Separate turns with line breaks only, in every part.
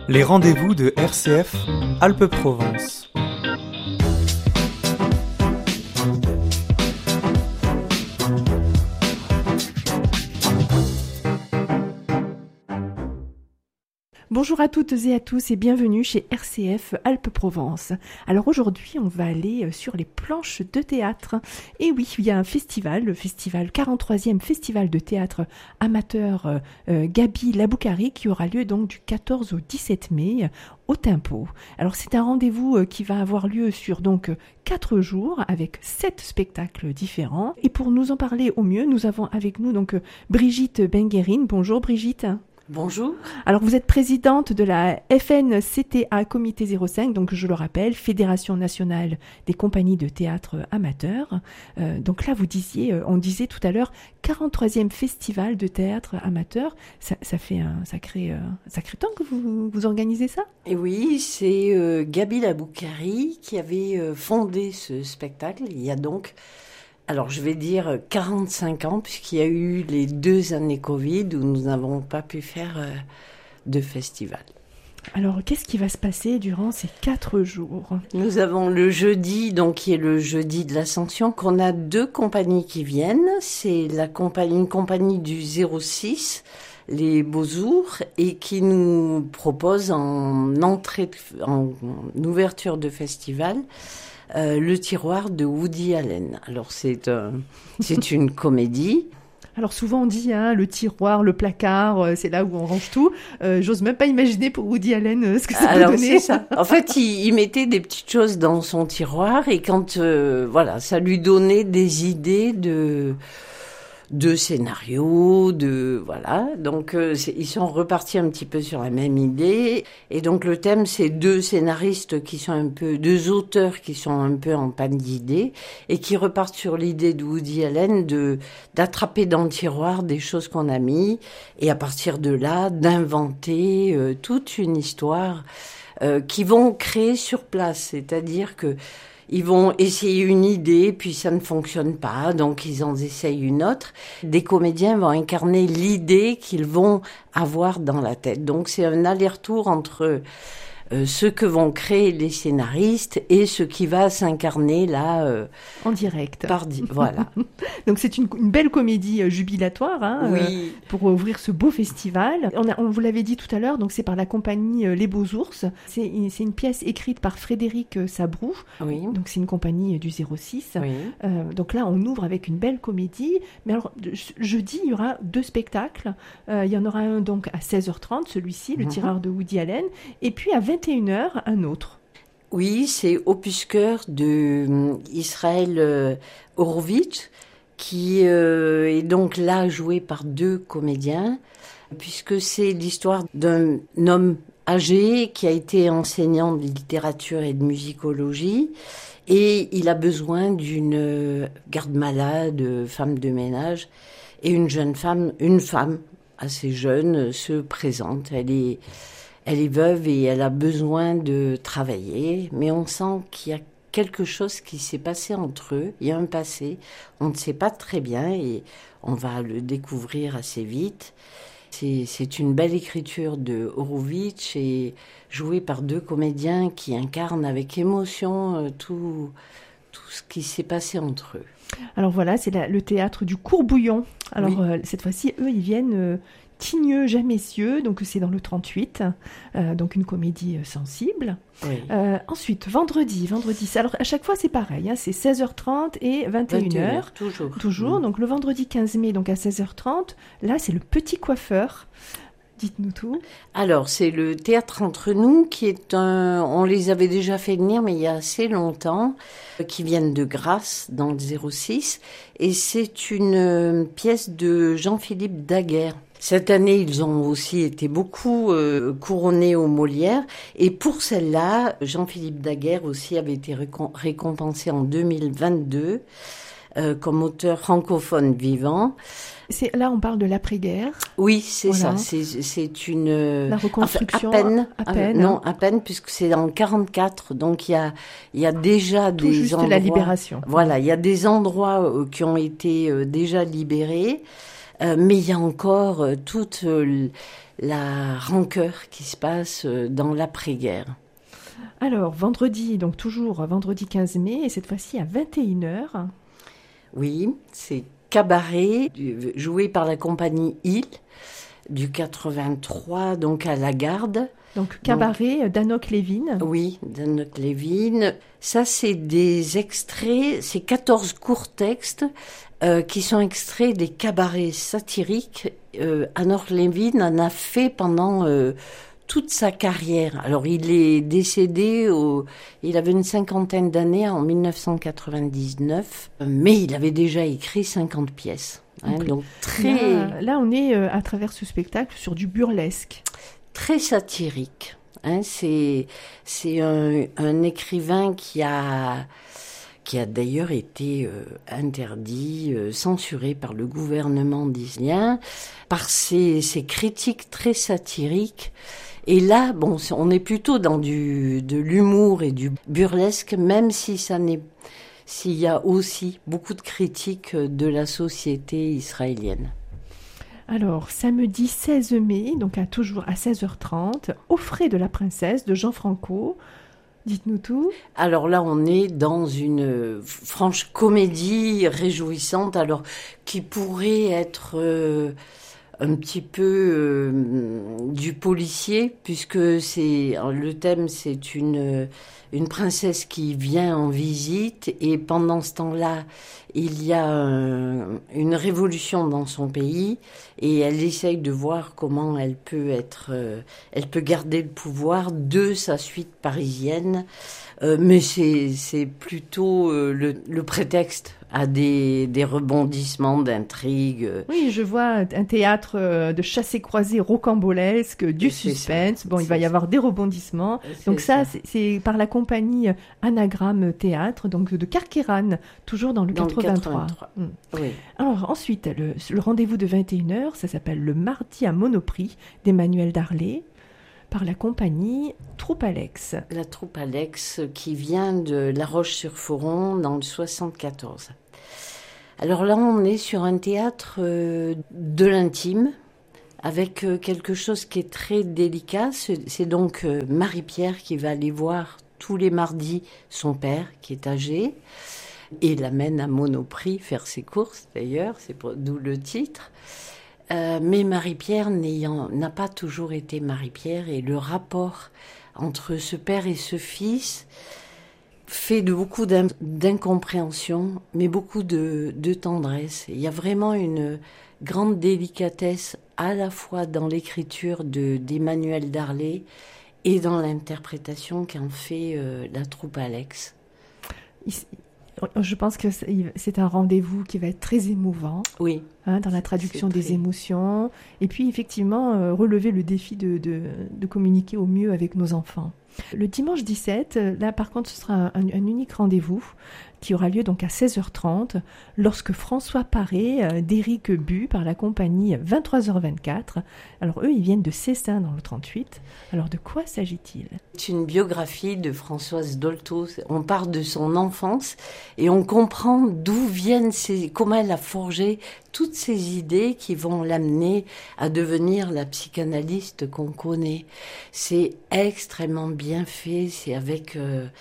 Les rendez-vous de RCF Alpes-Provence.
Bonjour à toutes et à tous et bienvenue chez RCF Alpes-Provence. Alors aujourd'hui, on va aller sur les planches de théâtre. Et oui, il y a un festival, le 43e festival de théâtre amateur Gabi Laboukari qui aura lieu donc du 14 au 17 mai au Tempo. Alors c'est un rendez-vous qui va avoir lieu sur donc 4 jours avec 7 spectacles différents. Et pour nous en parler au mieux, nous avons avec nous donc Brigitte Benguerine. Bonjour Brigitte.
Bonjour.
Alors vous êtes présidente de la FNCTA Comité 05, donc je le rappelle, Fédération nationale des compagnies de théâtre amateurs. Donc là on disait tout à l'heure, 43e festival de théâtre amateur. Ça fait un sacré temps que vous organisez ça ?
Et oui, c'est Gabi Laboukari qui avait fondé ce spectacle. Il y a donc... Alors, je vais dire 45 ans, puisqu'il y a eu les 2 années Covid où nous n'avons pas pu faire de festival.
Alors, qu'est-ce qui va se passer durant ces 4 jours ?
Nous avons le jeudi, donc qui est le jeudi de l'Ascension, qu'on a 2 compagnies qui viennent. C'est une compagnie du 06, les Beaux-Ours, et qui nous propose en ouverture de festival, le tiroir de Woody Allen. Alors c'est une comédie.
Alors souvent on dit le tiroir, le placard, c'est là où on range tout. J'ose même pas imaginer pour Woody Allen ce que ça peut donner.
C'est ça. En fait, il mettait des petites choses dans son tiroir et quand ça lui donnait des idées de scénarios, donc ils sont repartis un petit peu sur la même idée, et donc le thème c'est 2 scénaristes 2 auteurs qui sont un peu en panne d'idées, et qui repartent sur l'idée de Woody Allen d'attraper dans le tiroir des choses qu'on a mis, et à partir de là, d'inventer toute une histoire qu'ils vont créer sur place, c'est-à-dire que ils vont essayer une idée, puis ça ne fonctionne pas, donc ils en essayent une autre. Des comédiens vont incarner l'idée qu'ils vont avoir dans la tête. Donc c'est un aller-retour entre ce que vont créer les scénaristes et ce qui va s'incarner là
en direct.
Voilà.
Donc c'est une belle comédie jubilatoire
oui.
Pour ouvrir ce beau festival. On vous l'avait dit tout à l'heure, donc c'est par la compagnie Les Beaux-Ours. C'est une pièce écrite par Frédéric Sabrou.
Oui.
Donc c'est une compagnie du 06.
Oui.
Donc là on ouvre avec une belle comédie. Mais alors jeudi il y aura 2 spectacles. Il y en aura un donc à 16h30, celui-ci, le tireur de Woody Allen, et puis à 21h un autre.
Oui, c'est Opuscœur de Israël Horowitz, qui est donc là joué par 2 comédiens, puisque c'est l'histoire d'un homme âgé qui a été enseignant de littérature et de musicologie, et il a besoin d'une garde-malade, femme de ménage, et une femme assez jeune se présente. Elle est veuve et elle a besoin de travailler, mais on sent qu'il y a quelque chose qui s'est passé entre eux. Il y a un passé, on ne sait pas très bien et on va le découvrir assez vite. C'est une belle écriture de Horowitz et jouée par 2 comédiens qui incarnent avec émotion tout ce qui s'est passé entre eux.
Alors voilà, c'est le théâtre du Courbouillon. Alors
oui.
Cette fois-ci, eux, ils viennent... Tigneux, Jamessieux, donc c'est dans le 38, donc une comédie sensible.
Oui.
Ensuite, vendredi, alors à chaque fois c'est pareil, c'est 16h30 et 21h. Toujours. Donc le vendredi 15 mai, donc à 16h30, là c'est le Petit Coiffeur. Dites-nous tout.
Alors, c'est le Théâtre Entre Nous, qui est on les avait déjà fait venir, mais il y a assez longtemps, qui viennent de Grasse, dans le 06, et c'est une pièce de Jean-Philippe Daguerre. Cette année, ils ont aussi été beaucoup couronnés aux Molières, et pour celle-là, Jean-Philippe Daguerre aussi avait été récompensé en 2022 comme auteur francophone vivant.
Là, on parle de l'après-guerre.
Oui, c'est ça. C'est une...
La reconstruction.
À peine, puisque c'est en 44. Donc, il y a déjà
tout
des
juste
endroits...
la libération.
Voilà, il y a des endroits qui ont été déjà libérés. mais il y a encore toute la rancœur qui se passe dans l'après-guerre.
Alors, vendredi, donc toujours vendredi 15 mai, et cette fois-ci à 21h.
Oui, c'est Cabaret, joué par la compagnie Hill, du 83, donc à la Garde.
Donc, Cabaret d'Anouk Lévin.
Oui, d'Anouk Lévin. Ça, c'est des extraits, c'est 14 courts textes qui sont extraits des cabarets satiriques. Anouk Lévin en a fait pendant toute sa carrière. Alors, il est décédé, il avait une 50aine d'années en 1999, mais il avait déjà écrit 50 pièces. Donc très...
Là, on est à travers ce spectacle sur du burlesque.
Très satirique. C'est un écrivain qui a d'ailleurs été interdit, censuré par le gouvernement islien, par ses critiques très satiriques. Et là, bon, on est plutôt dans de l'humour et du burlesque, même si s'il y a aussi beaucoup de critiques de la société israélienne.
Alors, samedi 16 mai, donc toujours à 16h30, Aux frais de la princesse de Jean Franco. Dites-nous tout.
Alors là, on est dans une franche comédie réjouissante, alors qui pourrait être un petit peu du policier, puisque le thème, c'est une princesse qui vient en visite, et pendant ce temps-là, il y a une révolution dans son pays, et elle essaye de voir comment elle peut garder le pouvoir de sa suite parisienne. Mais c'est plutôt le prétexte à des rebondissements d'intrigues.
Oui, je vois un théâtre de chassé-croisé rocambolesque, du suspense. Bon, il va y avoir des rebondissements. Donc ça, c'est par la compagnie Anagramme Théâtre, donc de Carqueiranne, toujours dans le 83.
Oui.
Alors ensuite, le rendez-vous de 21h, ça s'appelle Le Mardi à Monoprix d'Emmanuel Darlé, par la compagnie Troupe Alex.
La Troupe Alex qui vient de La Roche-sur-Foron dans le 74. Alors là, on est sur un théâtre de l'intime, avec quelque chose qui est très délicat. C'est donc Marie-Pierre qui va aller voir tous les mardis son père, qui est âgé, et l'amène à Monoprix faire ses courses, d'ailleurs, d'où le titre. Mais Marie-Pierre n'a pas toujours été Marie-Pierre, et le rapport entre ce père et ce fils fait de beaucoup d'incompréhension, mais beaucoup de tendresse. Il y a vraiment une grande délicatesse à la fois dans l'écriture d'Emmanuel Darlé et dans l'interprétation qu'en fait la Troupe Alex.
Je pense que c'est un rendez-vous qui va être très émouvant.
Oui.
Dans la traduction des émotions. Et puis, effectivement, relever le défi de communiquer au mieux avec nos enfants. Le dimanche 17, là, par contre, ce sera un unique rendez-vous qui aura lieu donc à 16h30, lorsque François Paré d'Éric Bu par la compagnie 23h24. Alors, eux, ils viennent de Cessin dans le 38. Alors, de quoi s'agit-il ?
C'est une biographie de Françoise Dolto. On part de son enfance et on comprend d'où viennent comment elle a forgé toutes ces idées qui vont l'amener à devenir la psychanalyste qu'on connaît. C'est extrêmement bien fait, c'est avec...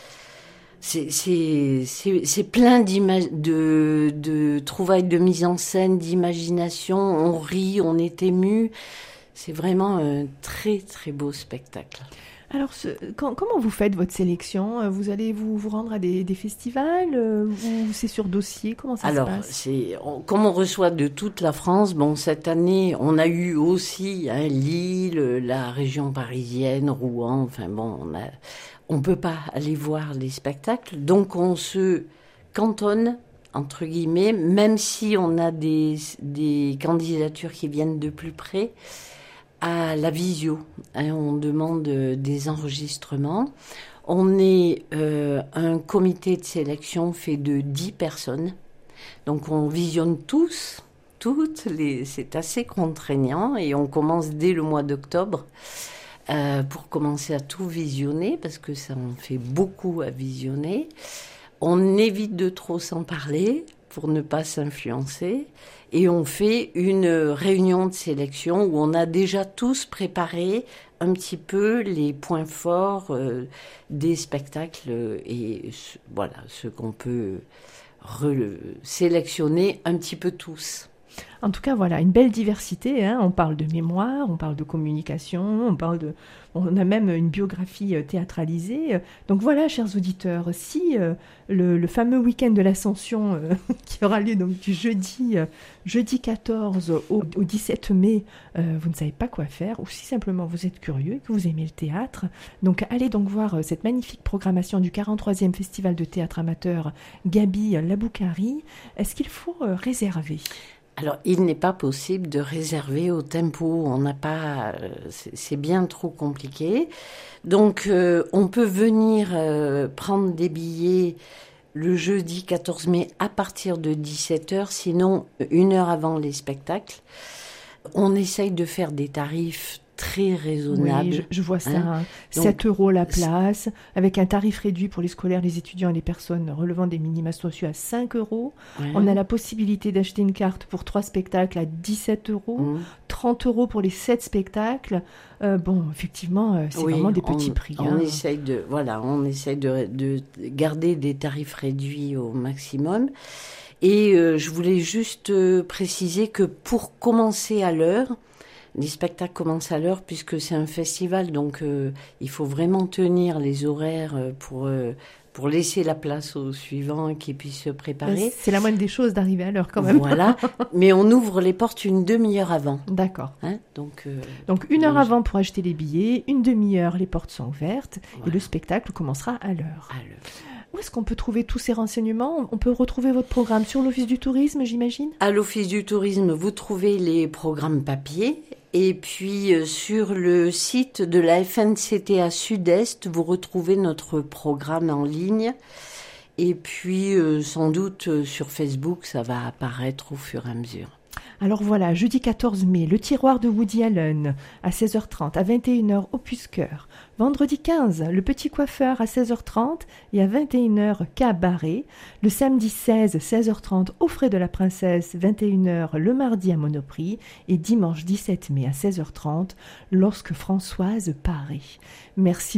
C'est plein de trouvailles de mise en scène, d'imagination, on rit, on est ému. C'est vraiment un très très beau spectacle.
Alors, comment vous faites votre sélection ? Vous allez vous rendre à des festivals ou c'est sur dossier ? Comment ça se passe ?
Comme on reçoit de toute la France, bon, cette année, on a eu aussi Lille, la région parisienne, Rouen, enfin bon, on peut pas aller voir les spectacles, donc on se cantonne, entre guillemets, même si on a des candidatures qui viennent de plus près, à la visio. On demande des enregistrements. On est un comité de sélection fait de 10 personnes. Donc on visionne c'est assez contraignant et on commence dès le mois d'octobre pour commencer à tout visionner parce que ça en fait beaucoup à visionner. On évite de trop s'en parler pour ne pas s'influencer. et on fait une réunion de sélection où on a déjà tous préparé un petit peu les points forts des spectacles et voilà, ce qu'on peut sélectionner un petit peu tous.
En tout cas, voilà, une belle diversité. Hein. On parle de mémoire, on parle de communication, on a même une biographie théâtralisée. Donc voilà, chers auditeurs, si le fameux week-end de l'Ascension qui aura lieu donc du jeudi 14 au 17 mai, vous ne savez pas quoi faire, ou si simplement vous êtes curieux et que vous aimez le théâtre, donc allez donc voir cette magnifique programmation du 43e Festival de théâtre amateur Gabi Laboukari. Est-ce qu'il faut réserver ?
Alors, il n'est pas possible de réserver au tempo, on n'a pas, c'est bien trop compliqué. Donc, on peut venir prendre des billets le jeudi 14 mai à partir de 17h, sinon 1 heure avant les spectacles. On essaye de faire des tarifs très raisonnable.
Oui, je vois ça. Hein. 7 € la place, avec un tarif réduit pour les scolaires, les étudiants et les personnes relevant des minima sociaux à 5 €. Ouais. On a la possibilité d'acheter une carte pour 3 spectacles à 17 €, 30 € pour les 7 spectacles. Bon, effectivement, c'est vraiment des petits prix.
On essaye de garder des tarifs réduits au maximum. Et je voulais juste préciser que pour commencer à l'heure, les spectacles commencent à l'heure puisque c'est un festival, donc il faut vraiment tenir les horaires pour laisser la place aux suivants qui puissent se préparer.
C'est la moindre des choses d'arriver à l'heure quand même.
Voilà, mais on ouvre les portes une demi-heure avant.
D'accord.
Hein, donc
1 heure avant pour acheter les billets, une demi-heure, les portes sont ouvertes et le spectacle commencera à l'heure. Où est-ce qu'on peut trouver tous ces renseignements ? On peut retrouver votre programme sur l'Office du tourisme, j'imagine ?
À l'Office du tourisme, vous trouvez les programmes papier. Et puis, sur le site de la FNCTA Sud-Est, vous retrouvez notre programme en ligne. Et puis, sans doute, sur Facebook, ça va apparaître au fur et à mesure.
Alors voilà, jeudi 14 mai, le tiroir de Woody Allen à 16h30, à 21h, Opus Cœur. Vendredi 15, le petit coiffeur à 16h30 et à 21h, Cabaret. Le samedi 16, 16h30, au frais de la princesse, 21h, le mardi à Monoprix. Et dimanche 17 mai à 16h30, lorsque Françoise paraît. Merci